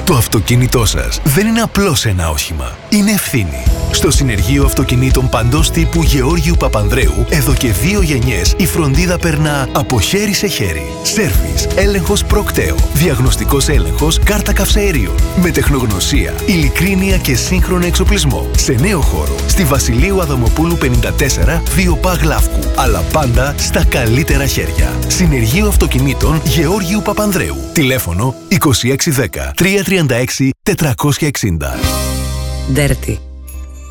Το αυτοκίνητό σας δεν είναι απλώς ένα όχημα. Είναι ευθύνη. Στο Συνεργείο Αυτοκινήτων παντός τύπου Γεώργιου Παπανδρέου, εδώ και 2 γενιές, η φροντίδα περνά από χέρι σε χέρι. Σέρβις, έλεγχος προκτέο, διαγνωστικός έλεγχος, κάρτα καυσαερίων. Με τεχνογνωσία, ειλικρίνεια και σύγχρονο εξοπλισμό. Σε νέο χώρο, στη Βασιλείου Αδαμοπούλου 54, 2 Π Γλαύκου. Αλλά πάντα στα καλύτερα χέρια. Συνεργείο Αυτοκινήτων Γεώργιου Παπανδρέου. Τηλέφωνο 2610 336 460. Dirty.